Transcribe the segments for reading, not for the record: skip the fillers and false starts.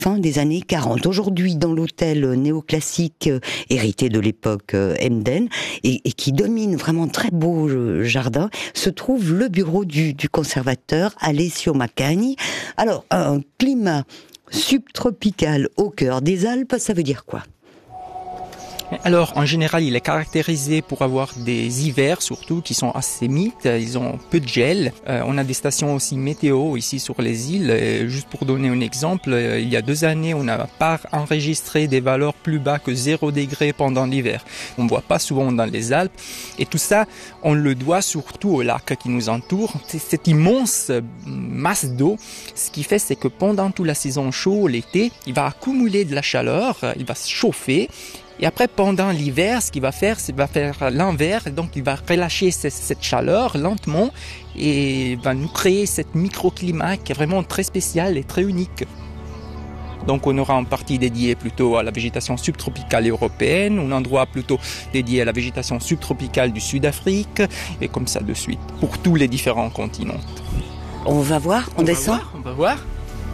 fin des années 40. Aujourd'hui, dans l'hôtel néoclassique hérité de l'époque Emden et qui domine vraiment très beau jardin, se trouve le bureau du conservateur Alessio Maccagni. Alors, un climat subtropical au cœur des Alpes, ça veut dire quoi ? Alors, en général, il est caractérisé pour avoir des hivers, surtout, qui sont assez mides. Ils ont peu de gel. On a des stations aussi météo ici sur les îles. Juste pour donner un exemple, il y a 2 années, on n'a pas enregistré des valeurs plus bas que 0 degré pendant l'hiver. On ne voit pas souvent dans les Alpes. Et tout ça, on le doit surtout au lac qui nous entoure. C'est cette immense masse d'eau. Ce qui fait, c'est que pendant toute la saison chaude, l'été, il va accumuler de la chaleur, il va se chauffer. Et après, pendant l'hiver, ce qu'il va faire, c'est qu'il va faire l'inverse. Donc, il va relâcher cette chaleur lentement et va nous créer cette microclimat qui est vraiment très spécial et très unique. Donc, on aura une partie dédiée plutôt à la végétation subtropicale européenne, un endroit plutôt dédié à la végétation subtropicale du Sud-Afrique, et comme ça de suite, pour tous les différents continents. On va voir, on descend ? On va voir.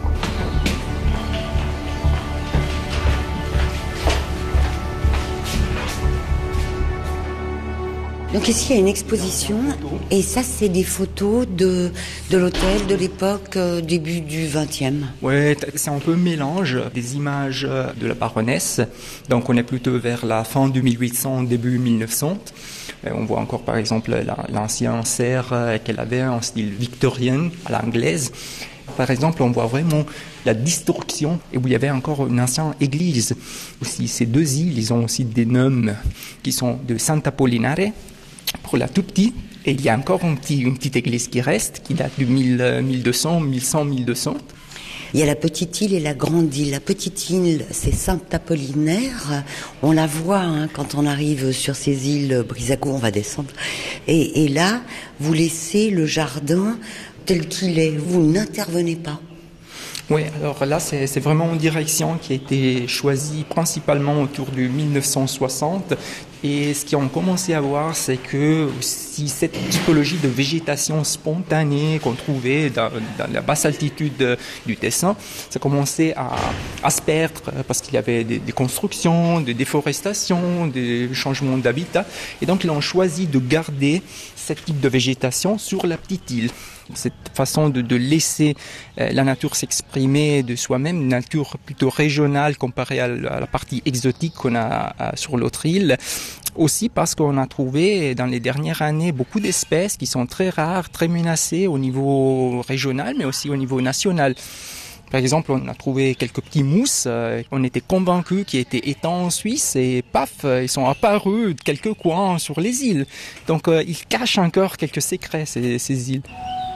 Donc ici, il y a une exposition, et ça, c'est des photos de l'hôtel de l'époque début du XXe. Ouais, c'est un peu mélange des images de la baronesse. Donc on est plutôt vers la fin du 1800, début 1900. On voit encore par exemple l'ancien cerf qu'elle avait en style victorien à l'anglaise. Par exemple, on voit vraiment la distorsion et où il y avait encore une ancienne église. Aussi, ces 2 îles, ils ont aussi des noms qui sont de Sant'Apollinare pour la tout petite. Et il y a encore une petite église qui reste, qui date de 1200, 1100, 1200. Il y a la petite île et la grande île. La petite île, c'est Saint-Apollinaire. On la voit quand on arrive sur ces îles Brissago, on va descendre. Et là, vous laissez le jardin tel qu'il est. Vous n'intervenez pas. Oui, alors là, c'est vraiment une direction qui a été choisie principalement autour de 1960. Et ce qu'on a commencé à voir, c'est que si cette typologie de végétation spontanée qu'on trouvait dans la basse altitude du Tessin, ça commençait à se perdre parce qu'il y avait des constructions, des déforestations, des changements d'habitat. Et donc, ils ont choisi de garder ce type de végétation sur la petite île. Cette façon de laisser la nature s'exprimer de soi-même, une nature plutôt régionale comparée à la partie exotique qu'on a sur l'autre île. Aussi parce qu'on a trouvé dans les dernières années beaucoup d'espèces qui sont très rares, très menacées au niveau régional, mais aussi au niveau national. Par exemple, on a trouvé quelques petits mousses, on était convaincus qu'ils étaient éteints en Suisse et paf, ils sont apparus de quelques coins sur les îles. Donc ils cachent encore quelques secrets, ces îles.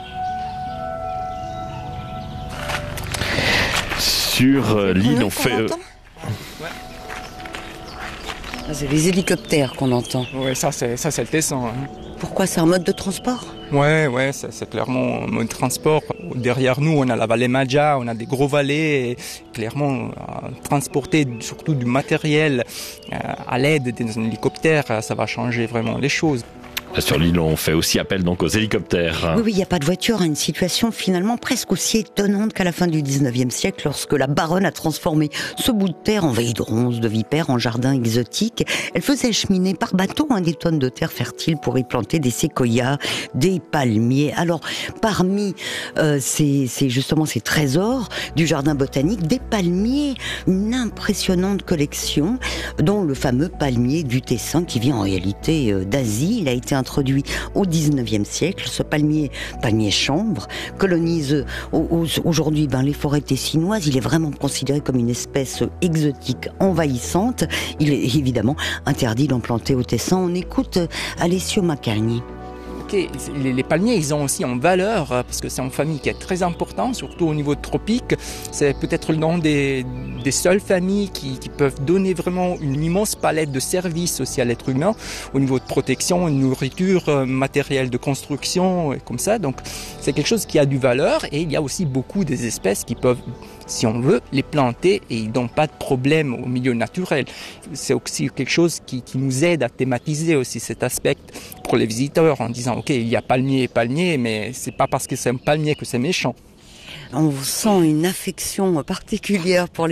Sur l'île, on fait... C'est les hélicoptères qu'on entend. Oui, ça c'est le Tessin. Pourquoi ? C'est un mode de transport ? Ouais, c'est clairement un mode de transport. Derrière nous, on a la vallée Maggia, on a des gros vallées. Et clairement, transporter surtout du matériel à l'aide d'un hélicoptère, ça va changer vraiment les choses. Sur l'île, on fait aussi appel donc aux hélicoptères. Oui, il n'y a pas de voiture. Une situation finalement presque aussi étonnante qu'à la fin du 19e siècle, lorsque la baronne a transformé ce bout de terre envahi de ronces, de vipères, en jardin exotique. Elle faisait acheminer par bateau des tonnes de terre fertile pour y planter des séquoias, des palmiers. Alors, parmi justement ces trésors du jardin botanique, des palmiers, une impressionnante collection, dont le fameux palmier du Tessin qui vient en réalité d'Asie. Il a été introduit au 19e siècle. Ce palmier chanvre colonise aujourd'hui les forêts tessinoises. Il est vraiment considéré comme une espèce exotique envahissante. Il est évidemment interdit d'en planter au Tessin. On écoute Alessio Maccagni. Les palmiers, ils ont aussi une valeur parce que c'est une famille qui est très importante, surtout au niveau tropique. C'est peut-être le nom des seules familles qui peuvent donner vraiment une immense palette de services aussi à l'être humain au niveau de protection, de nourriture, matériel de construction, et comme ça. Donc, c'est quelque chose qui a du valeur et il y a aussi beaucoup des espèces qui peuvent, si on veut, les planter et ils n'ont pas de problème au milieu naturel. C'est aussi quelque chose qui nous aide à thématiser aussi cet aspect pour les visiteurs en disant ok, il y a palmier et palmier, mais c'est pas parce que c'est un palmier que c'est méchant. On sent une affection particulière pour